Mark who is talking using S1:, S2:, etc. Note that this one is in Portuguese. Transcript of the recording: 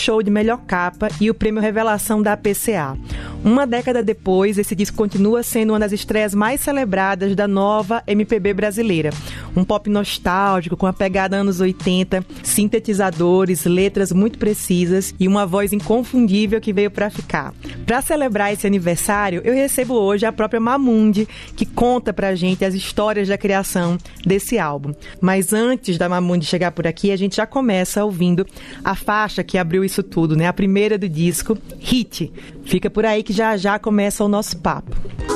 S1: show de melhor capa e o prêmio Revelação da APCA. Uma década depois, esse disco continua sendo uma das estreias mais celebradas da nova MPB brasileira. Um pop nostálgico, com a pegada anos 80, sintetizadores, letras muito precisas e uma voz inconfundível que veio para ficar. Para celebrar esse aniversário, eu recebo hoje a própria Mamundi, que conta pra gente as histórias da criação desse álbum. Mas antes da Mamundi chegar por aqui, a gente já começa ouvindo a faixa que abriu isso tudo, né? A primeira do disco, Hit. Fica por aí que já começa o nosso papo.